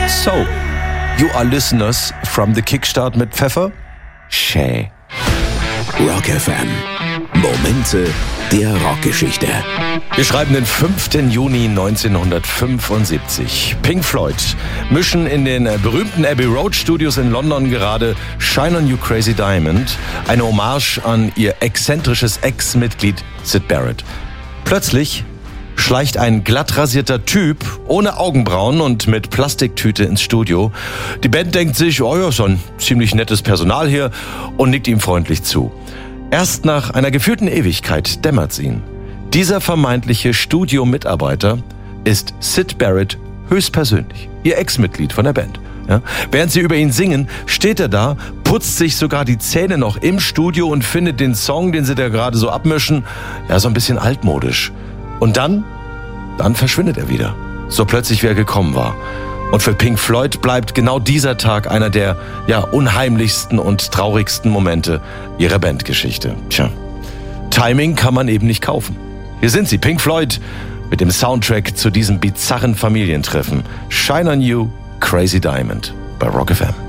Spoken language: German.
So, you are listeners from the Kickstart mit Pfeffer? Schä. Rock FM. Momente der Rockgeschichte. Wir schreiben den 5. Juni 1975. Pink Floyd mischen in den berühmten Abbey Road Studios in London gerade Shine on You Crazy Diamond, eine Hommage an ihr exzentrisches Ex-Mitglied Syd Barrett. Plötzlich schleicht ein glatt rasierter Typ ohne Augenbrauen und mit Plastiktüte ins Studio. Die Band denkt sich, oh ja, so ein ziemlich nettes Personal hier, und nickt ihm freundlich zu. Erst nach einer gefühlten Ewigkeit dämmert's ihn. Dieser vermeintliche Studiomitarbeiter ist Syd Barrett höchstpersönlich, ihr Ex-Mitglied von der Band. Ja? Während sie über ihn singen, steht er da, putzt sich sogar die Zähne noch im Studio und findet den Song, den sie da gerade so abmischen, ja, so ein bisschen altmodisch. Und dann verschwindet er wieder. So plötzlich, wie er gekommen war. Und für Pink Floyd bleibt genau dieser Tag einer der unheimlichsten und traurigsten Momente ihrer Bandgeschichte. Tja, Timing kann man eben nicht kaufen. Hier sind sie, Pink Floyd, mit dem Soundtrack zu diesem bizarren Familientreffen. Shine on You, Crazy Diamond bei Rock FM.